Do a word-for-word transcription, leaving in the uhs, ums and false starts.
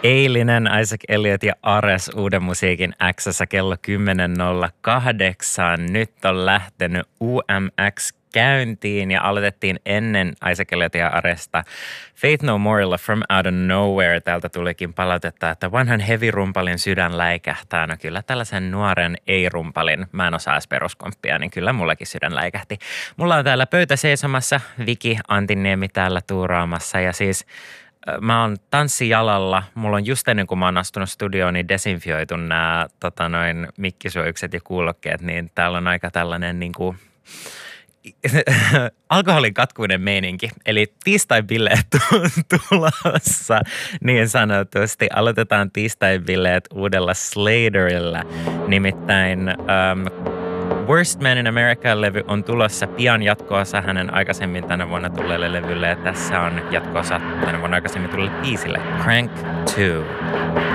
Eilinen Isaac Elliot ja Ares uuden musiikin X:ssä kello kymmenen nolla kahdeksan. Nyt on lähtenyt U M X käyntiin ja aloitettiin ennen Isaac Elliot ja Aresta Faith No Morella From Out of Nowhere. Täältä tulikin palautetta, että vanhan heavy-rumpalin sydän läikähtää. No kyllä tällaisen nuoren ei-rumpalin, mä en osaa edes peruskomppia, niin kyllä mullakin sydän läikähti. Mulla on täällä pöytä seisomassa, Viki Antiniemi täällä tuuraamassa ja siis mä oon tanssijalalla. Mulla on just ennen kuin mä oon astunut studioon, niin desinfioitu nämä tota noin, mikkisuojukset ja kuulokkeet, niin täällä on aika tällainen niin kuin alkoholin katkuinen meininki. Eli tiistai-bileet tulossa niin sanotusti. Aloitetaan tiistai-bileet uudella Slaterilla. Nimittäin ähm, Worst Man in America-levy on tulossa pian jatko-osa hänen aikaisemmin tänä vuonna tulleelle levylle. Ja tässä on jatko-osa tänä vuonna aikaisemmin tulleelle biisille. Crank two.